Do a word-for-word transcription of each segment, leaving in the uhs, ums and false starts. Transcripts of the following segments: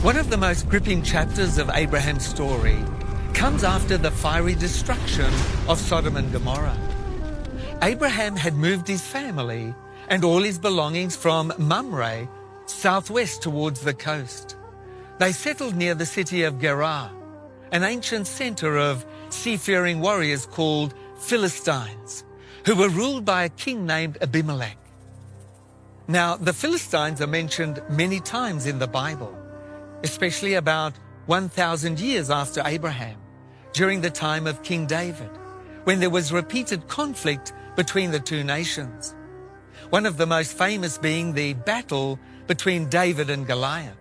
One of the most gripping chapters of Abraham's story comes after the fiery destruction of Sodom and Gomorrah. Abraham had moved his family and all his belongings from Mamre southwest towards the coast. They settled near the city of Gerar, an ancient center of seafaring warriors called Philistines, who were ruled by a king named Abimelech. Now, the Philistines are mentioned many times in the Bible, especially about one thousand years after Abraham, during the time of King David, when there was repeated conflict between the two nations. One of the most famous being the battle between David and Goliath.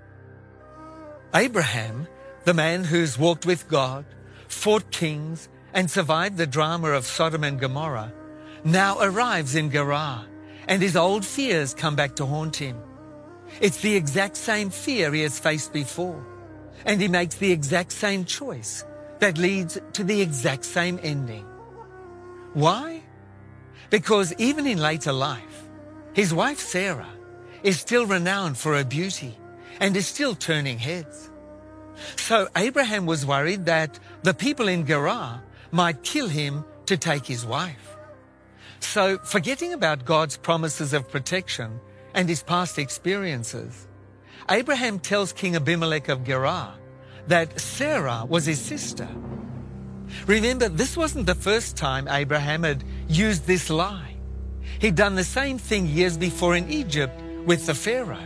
Abraham, the man who's walked with God, fought kings, and survived the drama of Sodom and Gomorrah, now arrives in Gerar, and his old fears come back to haunt him. It's the exact same fear he has faced before, and he makes the exact same choice that leads to the exact same ending. Why? Because even in later life, his wife Sarah is still renowned for her beauty and is still turning heads. So Abraham was worried that the people in Gerar might kill him to take his wife. So, forgetting about God's promises of protection and his past experiences, Abraham tells King Abimelech of Gerar that Sarah was his sister. Remember, this wasn't the first time Abraham had used this lie. He'd done the same thing years before in Egypt with the Pharaoh.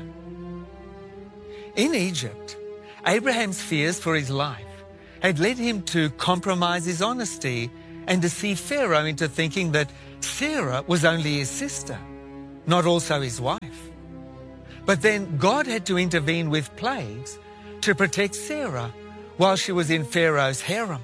In Egypt, Abraham's fears for his life had led him to compromise his honesty and deceive Pharaoh into thinking that Sarah was only his sister, not also his wife. But then God had to intervene with plagues to protect Sarah while she was in Pharaoh's harem.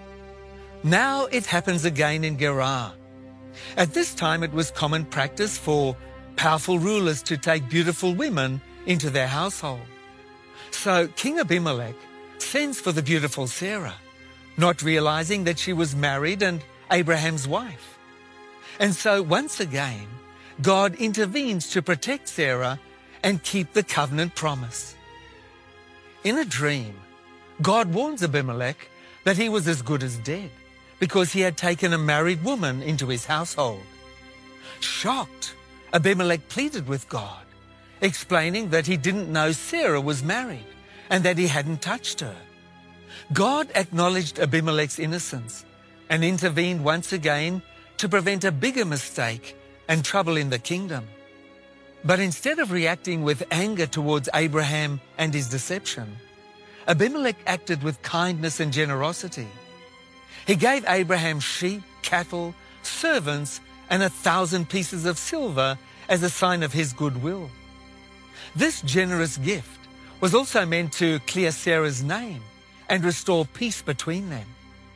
Now it happens again in Gerar. At this time it was common practice for powerful rulers to take beautiful women into their household. So King Abimelech sends for the beautiful Sarah, not realizing that she was married and Abraham's wife. And so once again, God intervenes to protect Sarah and keep the covenant promise. In a dream, God warns Abimelech that he was as good as dead because he had taken a married woman into his household. Shocked, Abimelech pleaded with God, explaining that he didn't know Sarah was married and that he hadn't touched her. God acknowledged Abimelech's innocence and intervened once again to prevent a bigger mistake and trouble in the kingdom. But instead of reacting with anger towards Abraham and his deception, Abimelech acted with kindness and generosity. He gave Abraham sheep, cattle, servants, and a thousand pieces of silver as a sign of his goodwill. This generous gift was also meant to clear Sarah's name and restore peace between them.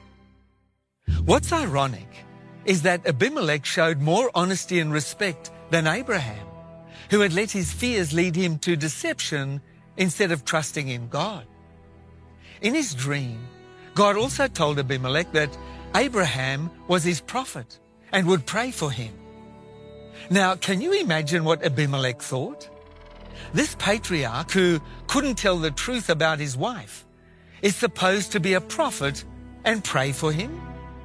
What's ironic is that Abimelech showed more honesty and respect than Abraham, who had let his fears lead him to deception instead of trusting in God. In his dream, God also told Abimelech that Abraham was his prophet and would pray for him. Now, can you imagine what Abimelech thought? This patriarch, who couldn't tell the truth about his wife, is supposed to be a prophet and pray for him?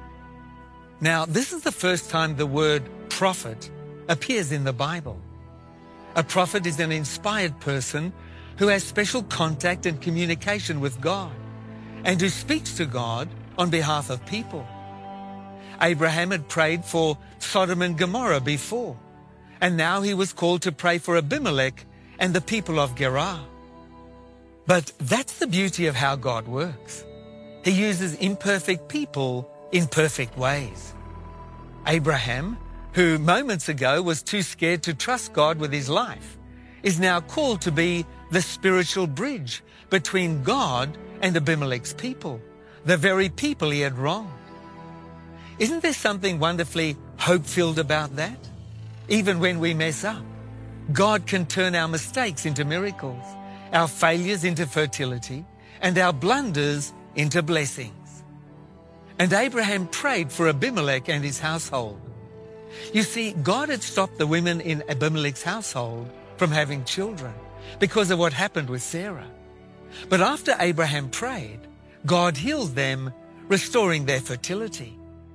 Now, this is the first time the word prophet appears in the Bible. A prophet is an inspired person who has special contact and communication with God and who speaks to God on behalf of people. Abraham had prayed for Sodom and Gomorrah before, and now he was called to pray for Abimelech and the people of Gerar. But that's the beauty of how God works. He uses imperfect people in perfect ways. Abraham, who moments ago was too scared to trust God with his life, is now called to be the spiritual bridge between God and Abimelech's people, the very people he had wronged. Isn't there something wonderfully hope-filled about that? Even when we mess up, God can turn our mistakes into miracles, our failures into fertility, and our blunders into blessings. And Abraham prayed for Abimelech and his household. You see, God had stopped the women in Abimelech's household from having children because of what happened with Sarah. But after Abraham prayed, God healed them, restoring their fertility.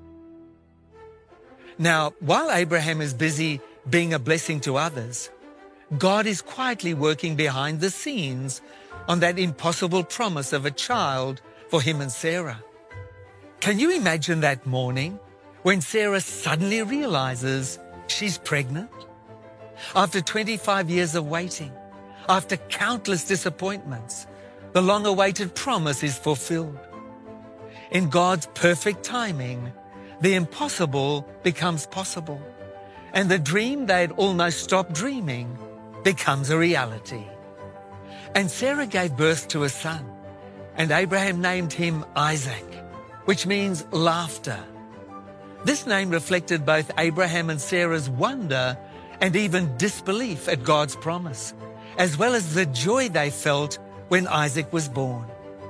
Now, while Abraham is busy being a blessing to others, God is quietly working behind the scenes on that impossible promise of a child for him and Sarah. Can you imagine that morning when Sarah suddenly realizes she's pregnant? After twenty-five years of waiting, after countless disappointments, the long-awaited promise is fulfilled. In God's perfect timing, the impossible becomes possible, and the dream they had almost stopped dreaming becomes a reality. And Sarah gave birth to a son, and Abraham named him Isaac, which means laughter. This name reflected both Abraham and Sarah's wonder and even disbelief at God's promise, as well as the joy they felt when Isaac was born.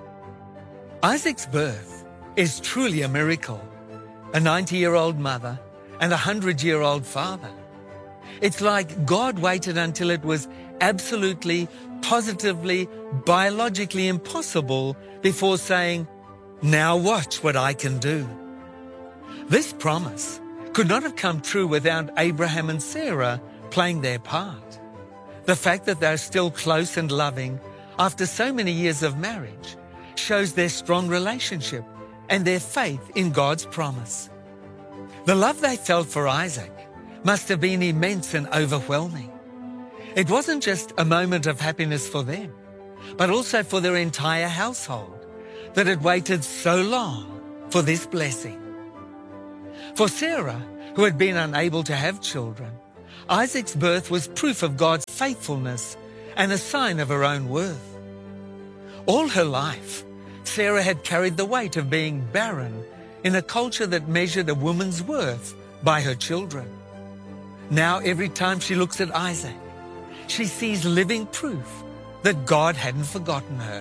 Isaac's birth is truly a miracle. A ninety-year-old mother and a hundred-year-old father. It's like God waited until it was absolutely, positively, biologically impossible before saying, "Now watch what I can do." This promise could not have come true without Abraham and Sarah playing their part. The fact that they're still close and loving after so many years of marriage shows their strong relationship and their faith in God's promise. The love they felt for Isaac must have been immense and overwhelming. It wasn't just a moment of happiness for them, but also for their entire household that had waited so long for this blessing. For Sarah, who had been unable to have children, Isaac's birth was proof of God's faithfulness and a sign of her own worth. All her life, Sarah had carried the weight of being barren in a culture that measured a woman's worth by her children. Now, every time she looks at Isaac, she sees living proof that God hadn't forgotten her.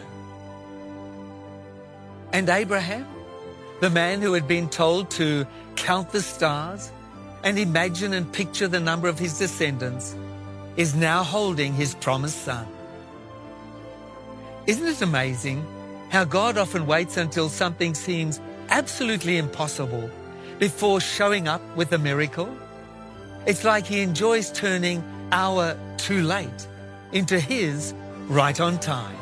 And Abraham, the man who had been told to count the stars and imagine and picture the number of his descendants, is now holding his promised son. Isn't it amazing how God often waits until something seems absolutely impossible before showing up with a miracle? It's like he enjoys turning our too late into his right on time.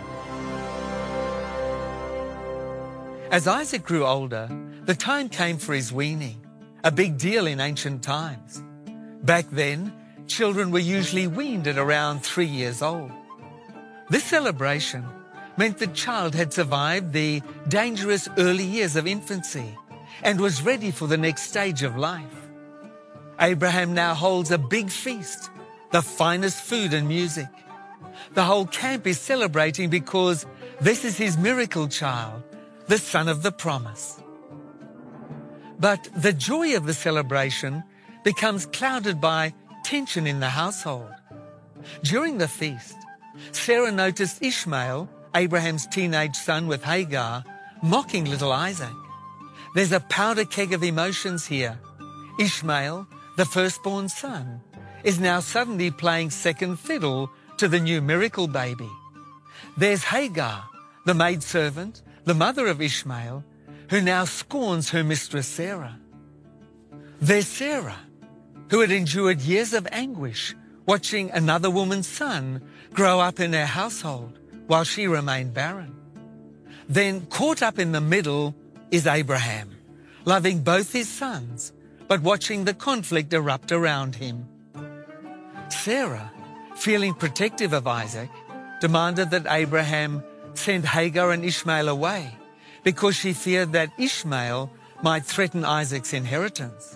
As Isaac grew older, the time came for his weaning, a big deal in ancient times. Back then, children were usually weaned at around three years old. This celebration meant the child had survived the dangerous early years of infancy and was ready for the next stage of life. Abraham now holds a big feast, the finest food and music. The whole camp is celebrating because this is his miracle child, the son of the promise. But the joy of the celebration becomes clouded by tension in the household. During the feast, Sarah noticed Ishmael, Abraham's teenage son with Hagar, mocking little Isaac. There's a powder keg of emotions here. Ishmael, the firstborn son, is now suddenly playing second fiddle to the new miracle baby. There's Hagar, the maidservant, the mother of Ishmael, who now scorns her mistress Sarah. There's Sarah, who had endured years of anguish watching another woman's son grow up in her household while she remained barren. Then, caught up in the middle, is Abraham, loving both his sons, but watching the conflict erupt around him. Sarah, feeling protective of Isaac, demanded that Abraham send Hagar and Ishmael away because she feared that Ishmael might threaten Isaac's inheritance.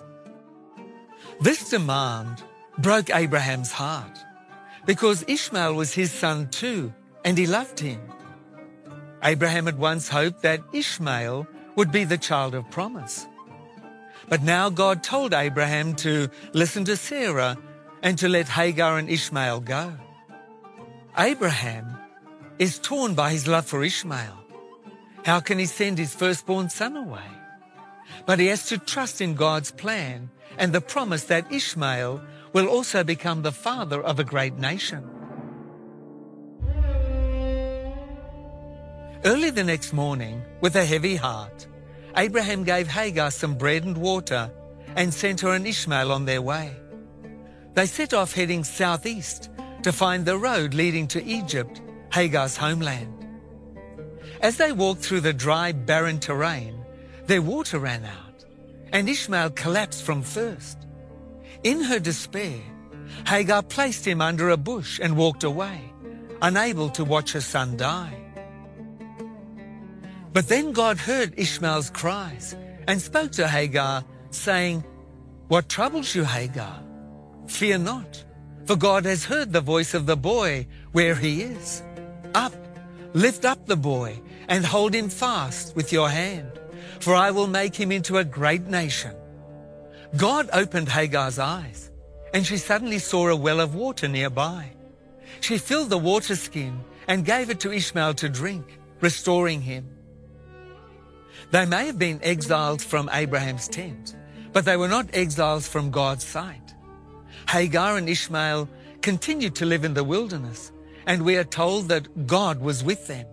This demand broke Abraham's heart because Ishmael was his son too, and he loved him. Abraham had once hoped that Ishmael would be the child of promise. But now God told Abraham to listen to Sarah and to let Hagar and Ishmael go. Abraham is torn by his love for Ishmael. How can he send his firstborn son away? But he has to trust in God's plan and the promise that Ishmael will also become the father of a great nation. Early the next morning, with a heavy heart, Abraham gave Hagar some bread and water and sent her and Ishmael on their way. They set off heading southeast to find the road leading to Egypt, Hagar's homeland. As they walked through the dry, barren terrain, their water ran out, and Ishmael collapsed from thirst. In her despair, Hagar placed him under a bush and walked away, unable to watch her son die. But then God heard Ishmael's cries and spoke to Hagar, saying, "What troubles you, Hagar? Fear not, for God has heard the voice of the boy where he is. Up, lift up the boy, and hold him fast with your hand, for I will make him into a great nation." God opened Hagar's eyes, and she suddenly saw a well of water nearby. She filled the water skin and gave it to Ishmael to drink, restoring him. They may have been exiles from Abraham's tent, but they were not exiles from God's sight. Hagar and Ishmael continued to live in the wilderness, and we are told that God was with them.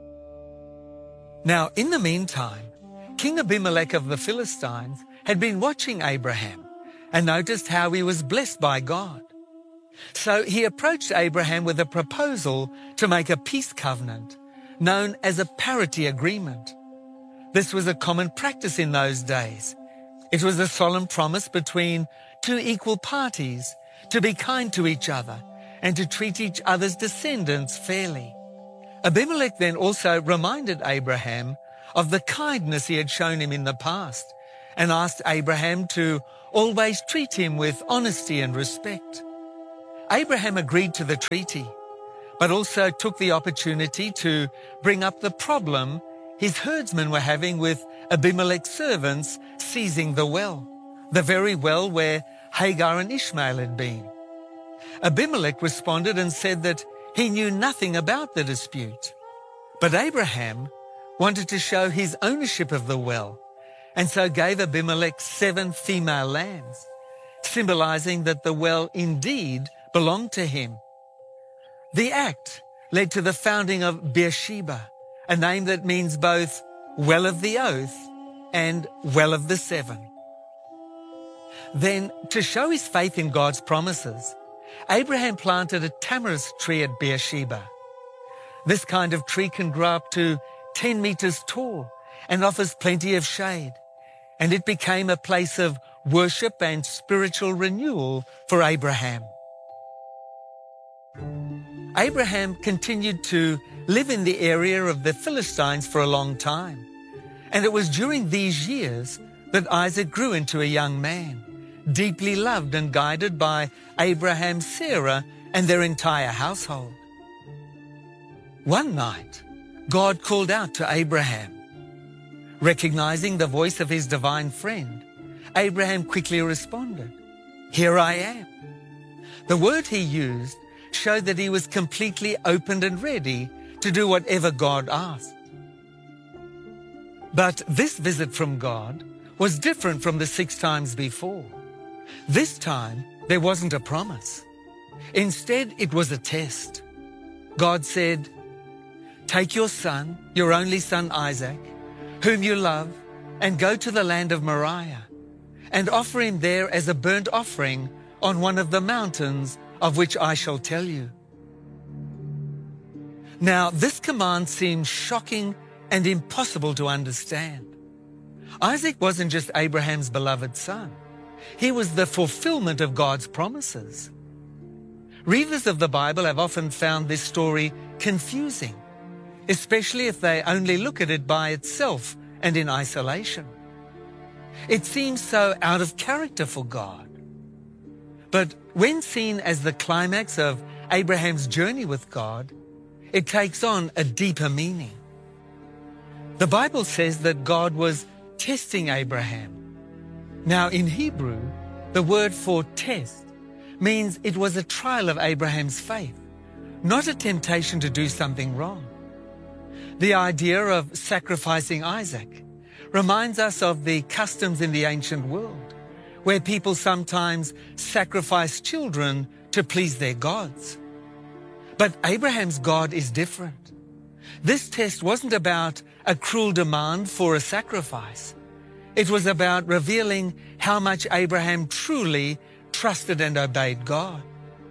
Now, in the meantime, King Abimelech of the Philistines had been watching Abraham and noticed how he was blessed by God. So he approached Abraham with a proposal to make a peace covenant, known as a parity agreement. This was a common practice in those days. It was a solemn promise between two equal parties to be kind to each other and to treat each other's descendants fairly. Abimelech then also reminded Abraham of the kindness he had shown him in the past and asked Abraham to always treat him with honesty and respect. Abraham agreed to the treaty, but also took the opportunity to bring up the problem his herdsmen were having with Abimelech's servants seizing the well, the very well where Hagar and Ishmael had been. Abimelech responded and said that he knew nothing about the dispute. But Abraham wanted to show his ownership of the well, and so gave Abimelech seven female lambs, symbolizing that the well indeed belonged to him. The act led to the founding of Beersheba, a name that means both well of the oath and well of the seven. Then, to show his faith in God's promises, Abraham planted a tamarisk tree at Beersheba. This kind of tree can grow up to ten meters tall and offers plenty of shade, and it became a place of worship and spiritual renewal for Abraham. Abraham continued to live in the area of the Philistines for a long time, and it was during these years that Isaac grew into a young man, deeply loved and guided by Abraham, Sarah, and their entire household. One night, God called out to Abraham. Recognizing the voice of his divine friend, Abraham quickly responded, "Here I am." The word he used showed that he was completely open and ready to do whatever God asked. But this visit from God was different from the six times before. This time, there wasn't a promise. Instead, it was a test. God said, "Take your son, your only son Isaac, whom you love, and go to the land of Moriah, and offer him there as a burnt offering on one of the mountains of which I shall tell you." Now, this command seems shocking and impossible to understand. Isaac wasn't just Abraham's beloved son. He was the fulfillment of God's promises. Readers of the Bible have often found this story confusing, especially if they only look at it by itself and in isolation. It seems so out of character for God. But when seen as the climax of Abraham's journey with God, it takes on a deeper meaning. The Bible says that God was testing Abraham. Now, in Hebrew, the word for test means it was a trial of Abraham's faith, not a temptation to do something wrong. The idea of sacrificing Isaac reminds us of the customs in the ancient world, where people sometimes sacrifice children to please their gods. But Abraham's God is different. This test wasn't about a cruel demand for a sacrifice. It was about revealing how much Abraham truly trusted and obeyed God.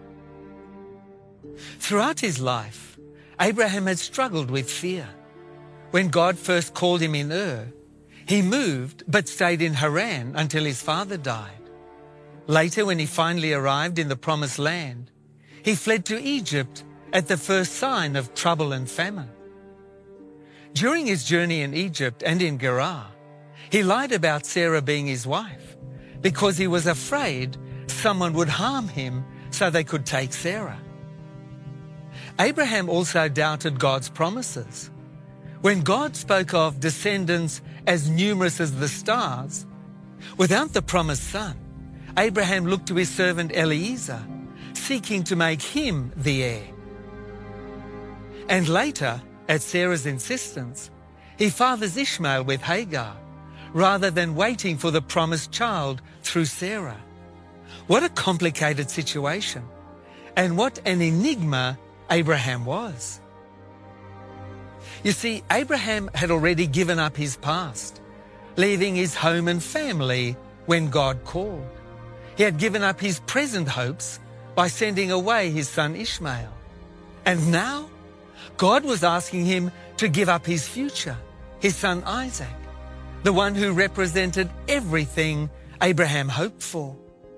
Throughout his life, Abraham had struggled with fear. When God first called him in Ur, he moved but stayed in Haran until his father died. Later, when he finally arrived in the Promised Land, he fled to Egypt at the first sign of trouble and famine. During his journey in Egypt and in Gerar, he lied about Sarah being his wife because he was afraid someone would harm him so they could take Sarah. Abraham also doubted God's promises. When God spoke of descendants as numerous as the stars, without the promised son, Abraham looked to his servant Eliezer, seeking to make him the heir. And later, at Sarah's insistence, he fathers Ishmael with Hagar, rather than waiting for the promised child through Sarah. What a complicated situation, and what an enigma Abraham was. You see, Abraham had already given up his past, leaving his home and family when God called. He had given up his present hopes by sending away his son Ishmael. And now, God was asking him to give up his future, his son Isaac, the one who represented everything Abraham hoped for.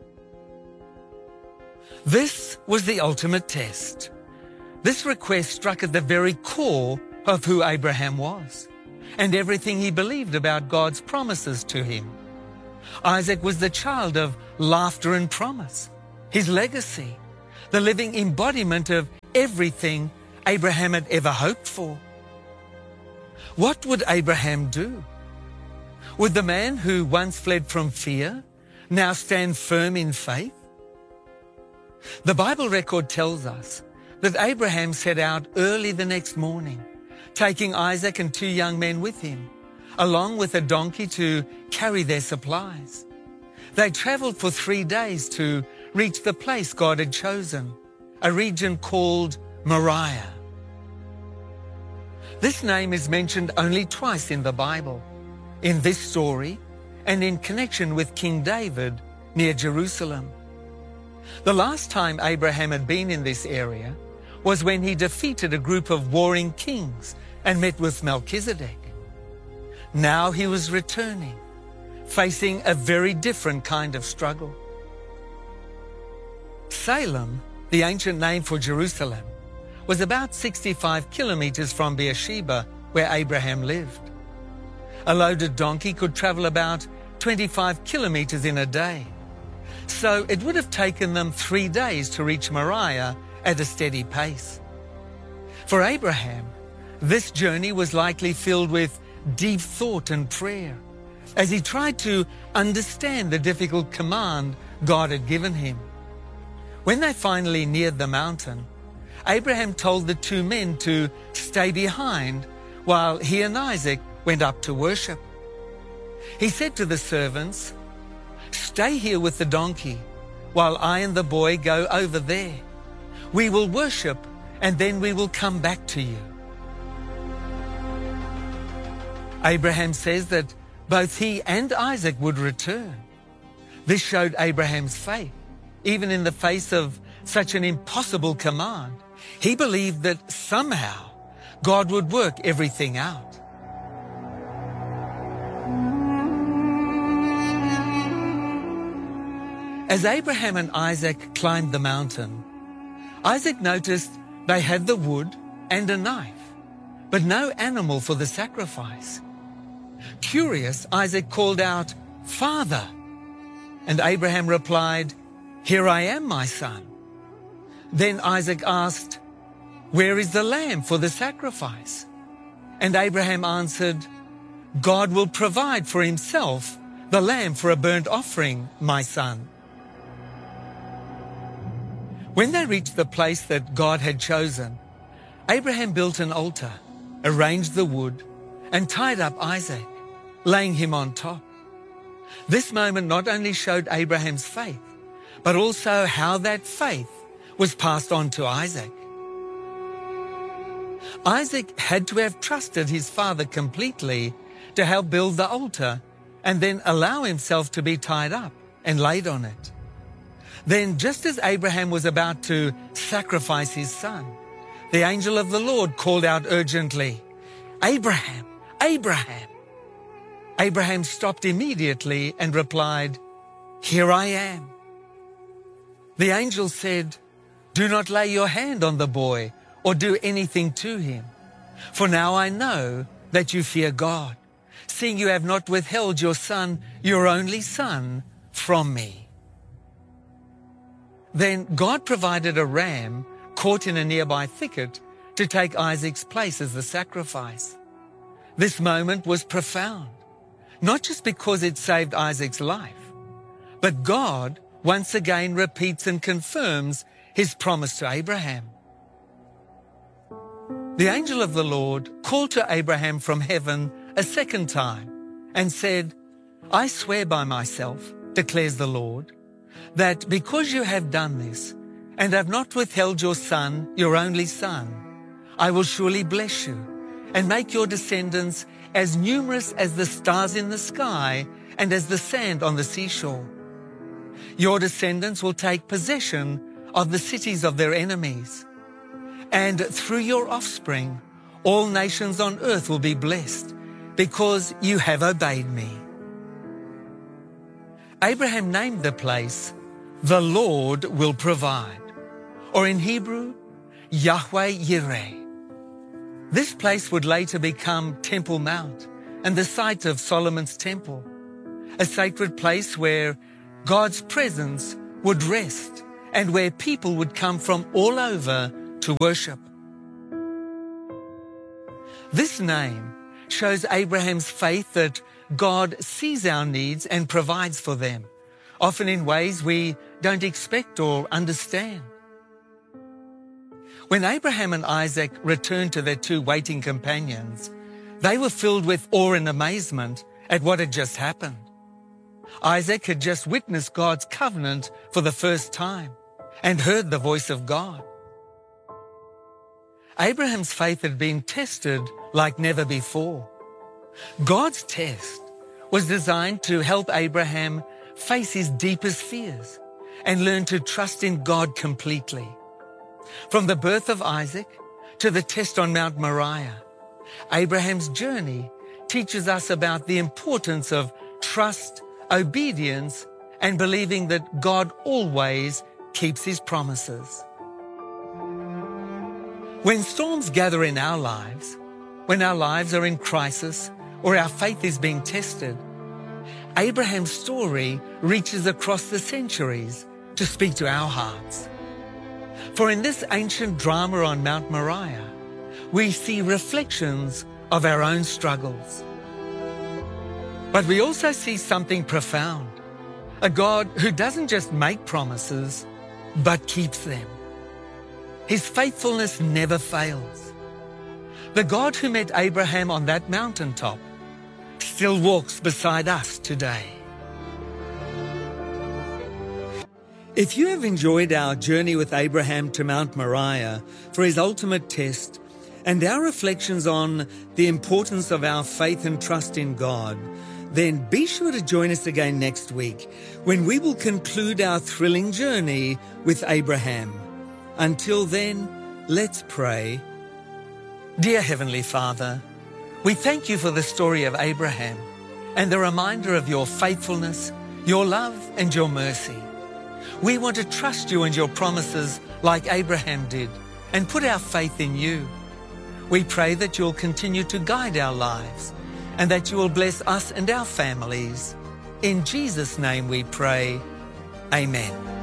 This was the ultimate test. This request struck at the very core of who Abraham was and everything he believed about God's promises to him. Isaac was the child of laughter and promise, his legacy, the living embodiment of everything Abraham had ever hoped for. What would Abraham do? Would the man who once fled from fear now stand firm in faith? The Bible record tells us that Abraham set out early the next morning, taking Isaac and two young men with him, along with a donkey to carry their supplies. They traveled for three days to reach the place God had chosen, a region called Moriah. This name is mentioned only twice in the Bible, in this story and in connection with King David near Jerusalem. The last time Abraham had been in this area was when he defeated a group of warring kings and met with Melchizedek. Now he was returning, facing a very different kind of struggle. Salem, the ancient name for Jerusalem, was about sixty-five kilometers from Beersheba, where Abraham lived. A loaded donkey could travel about twenty-five kilometers in a day, so it would have taken them three days to reach Moriah at a steady pace. For Abraham, this journey was likely filled with deep thought and prayer as he tried to understand the difficult command God had given him. When they finally neared the mountain, Abraham told the two men to stay behind while he and Isaac went up to worship. He said to the servants, "Stay here with the donkey while I and the boy go over there. We will worship and then we will come back to you." Abraham says that both he and Isaac would return. This showed Abraham's faith, even in the face of such an impossible command. He believed that somehow God would work everything out. As Abraham and Isaac climbed the mountain, Isaac noticed they had the wood and a knife, but no animal for the sacrifice. Curious, Isaac called out, "Father!" And Abraham replied, "Here I am, my son." Then Isaac asked, "Where is the lamb for the sacrifice?" And Abraham answered, "God will provide for himself the lamb for a burnt offering, my son." When they reached the place that God had chosen, Abraham built an altar, arranged the wood, and tied up Isaac, laying him on top. This moment not only showed Abraham's faith, but also how that faith was passed on to Isaac. Isaac had to have trusted his father completely to help build the altar and then allow himself to be tied up and laid on it. Then, just as Abraham was about to sacrifice his son, the angel of the Lord called out urgently, "Abraham, Abraham!" Abraham stopped immediately and replied, "Here I am." The angel said, "Do not lay your hand on the boy or do anything to him, for now I know that you fear God, seeing you have not withheld your son, your only son, from me." Then God provided a ram caught in a nearby thicket to take Isaac's place as the sacrifice. This moment was profound, not just because it saved Isaac's life, but God once again repeats and confirms his promise to Abraham. The angel of the Lord called to Abraham from heaven a second time and said, "I swear by myself, declares the Lord, that because you have done this and have not withheld your son, your only son, I will surely bless you and make your descendants as numerous as the stars in the sky and as the sand on the seashore. Your descendants will take possession of the cities of their enemies, and through your offspring, all nations on earth will be blessed because you have obeyed me." Abraham named the place, "The Lord will provide," or in Hebrew, Yahweh Yireh. This place would later become Temple Mount and the site of Solomon's temple, a sacred place where God's presence would rest and where people would come from all over to worship. This name shows Abraham's faith that God sees our needs and provides for them, often in ways we don't expect or understand. When Abraham and Isaac returned to their two waiting companions, they were filled with awe and amazement at what had just happened. Isaac had just witnessed God's covenant for the first time and heard the voice of God. Abraham's faith had been tested like never before. God's test was designed to help Abraham face his deepest fears and learn to trust in God completely. From the birth of Isaac to the test on Mount Moriah, Abraham's journey teaches us about the importance of trust, obedience, and believing that God always keeps his promises. When storms gather in our lives, when our lives are in crisis or our faith is being tested, Abraham's story reaches across the centuries to speak to our hearts. For in this ancient drama on Mount Moriah, we see reflections of our own struggles. But we also see something profound, a God who doesn't just make promises, but keeps them. His faithfulness never fails. The God who met Abraham on that mountaintop still walks beside us today. If you have enjoyed our journey with Abraham to Mount Moriah for his ultimate test and our reflections on the importance of our faith and trust in God, then be sure to join us again next week when we will conclude our thrilling journey with Abraham. Until then, let's pray. Dear Heavenly Father, we thank you for the story of Abraham and the reminder of your faithfulness, your love, and your mercy. We want to trust you and your promises like Abraham did and put our faith in you. We pray that you'll continue to guide our lives and that you will bless us and our families. In Jesus' name we pray. Amen.